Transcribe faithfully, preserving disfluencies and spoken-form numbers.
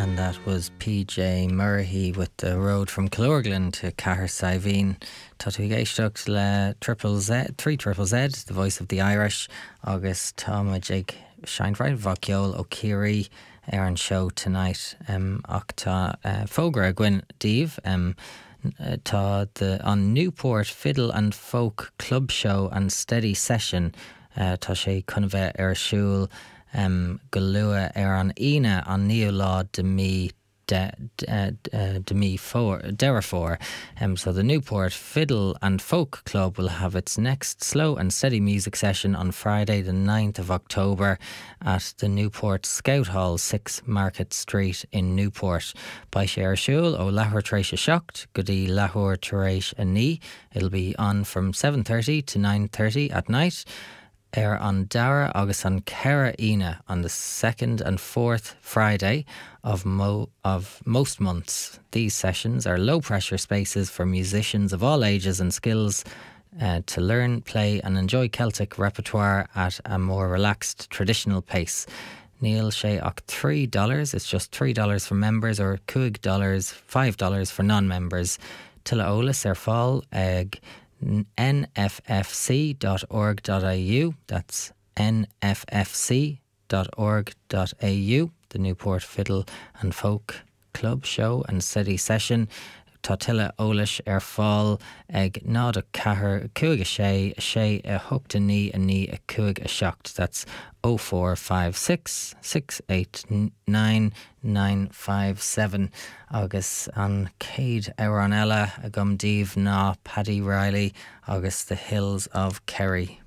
And that was P J Murray with The Road from Clorglen to Cahir Saiveen. Tatu Geishtux le triple Z, three triple Z, the voice of the Irish. August Tom Jake Scheinfried, Vokiol O'Keery, Aaron Show tonight. Um, Octa uh, Fogra Gwyn Dave. Um, uh, ta the on Newport Fiddle and Folk Club Show and Steady Session. Uh, ta sé Cunve ar siúl. Um, Galua ar an ina an Neolá de mi de, de, de, de mi for Derrifor. Um, so the Newport Fiddle and Folk Club will have its next slow and steady music session on Friday the ninth of October at the Newport Scout Hall, six Market Street in Newport. By Share Shul o Lahore Tresha Shocked, Goody Lahore Teresh Ani. It'll be on from seven thirty to nine thirty at night. Air on Dara August on Kera Ina on the second and fourth Friday of mo of most months. These sessions are low pressure spaces for musicians of all ages and skills uh, to learn, play and enjoy Celtic repertoire at a more relaxed traditional pace. Neil Shea och three dollars. It's just three dollars for members or Kuig dollars, five dollars for non-members. Tilla Olis er fall egg. N F F C dot org dot A U. That's N F F C dot org dot A U. The Newport Fiddle and Folk Club Show and Steady Session. Totilla Olish ar fall ag nod a cahar cuig a sé, a sé a hooked a knee a knee a cuig a shocked. That's oh four five six, six eight nine, nine five seven. Agus an Cade Aranella a gum Dave na Paddy Riley. Agus the Hills of Kerry.